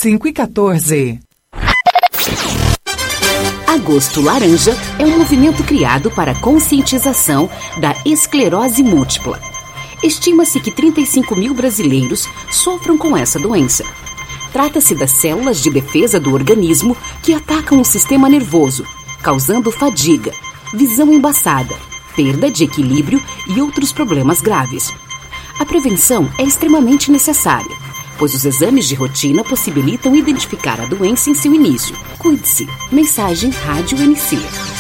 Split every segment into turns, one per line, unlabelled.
5h14.
Agosto Laranja é um movimento criado para a conscientização da esclerose múltipla. Estima-se que 35 mil brasileiros sofram com essa doença. Trata-se das células de defesa do organismo que atacam o sistema nervoso, causando fadiga, visão embaçada, perda de equilíbrio e outros problemas graves. A prevenção é extremamente necessária, pois os exames de rotina possibilitam identificar a doença em seu início. Cuide-se. Mensagem Rádio UNC.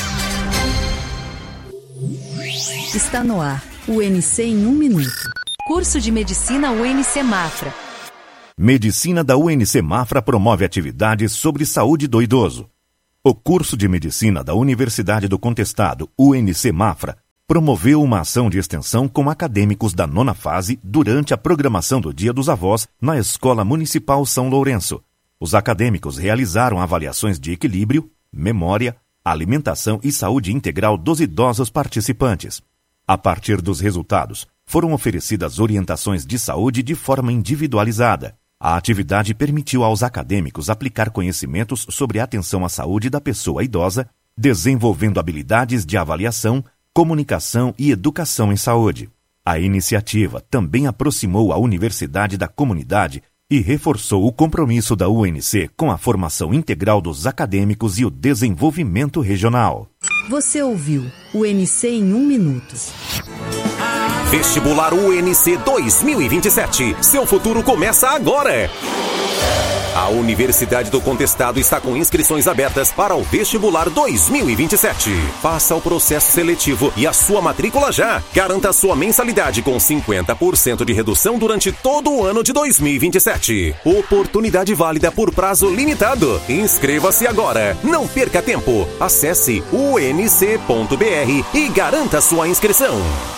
Está no ar. UNC em 1 minuto.
Curso de Medicina UNC Mafra.
Medicina da UNC Mafra promove atividades sobre saúde do idoso. O curso de Medicina da Universidade do Contestado, UNC Mafra, promoveu uma ação de extensão com acadêmicos da 9ª fase durante a programação do Dia dos Avós na Escola Municipal São Lourenço. Os acadêmicos realizaram avaliações de equilíbrio, memória, alimentação e saúde integral dos idosos participantes. A partir dos resultados, foram oferecidas orientações de saúde de forma individualizada. A atividade permitiu aos acadêmicos aplicar conhecimentos sobre a atenção à saúde da pessoa idosa, desenvolvendo habilidades de avaliação, comunicação e educação em saúde. A iniciativa também aproximou a universidade da comunidade e reforçou o compromisso da UNC com a formação integral dos acadêmicos e o desenvolvimento regional.
Você ouviu UNC em 1 minuto.
Vestibular UNC 2027. Seu futuro começa agora. A Universidade do Contestado está com inscrições abertas para o Vestibular 2027. Faça o processo seletivo e a sua matrícula já. Garanta sua mensalidade com 50% de redução durante todo o ano de 2027. Oportunidade válida por prazo limitado. Inscreva-se agora. Não perca tempo. Acesse unc.br e garanta sua inscrição.